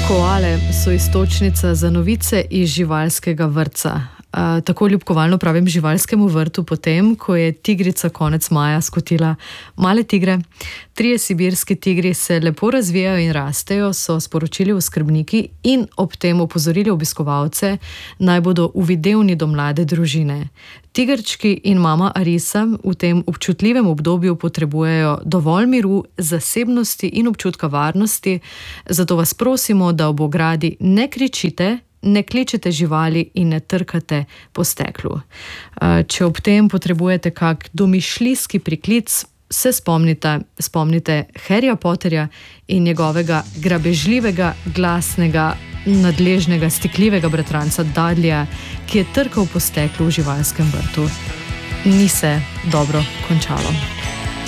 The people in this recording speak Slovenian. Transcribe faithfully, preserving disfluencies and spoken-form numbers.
Koale so iztočnica za novice iz živalskega vrtca. Uh, tako ljubkovalno pravim živalskemu vrtu potem, ko je tigrica konec maja skotila male tigre. Trije sibirski tigri se lepo razvijajo in rastejo, so sporočili oskrbniki in ob tem opozorili obiskovalce, naj bodo uvidevni do mlade družine. Tigrčki in mama Arisa v tem občutljivem obdobju potrebujejo dovolj miru, zasebnosti in občutka varnosti, zato vas prosimo, da ob ogradi ne kričite, ne kličete živali in ne trkate po steklu. Če ob tem potrebujete kak domišljijski priklic, se spomnite, spomnite Harryja Potterja in njegovega grabežljivega, glasnega, nadležnega, stikljivega bratranca Dudleyja, ki je trkal po steklu v živalskem vrtu. Ni se dobro končalo.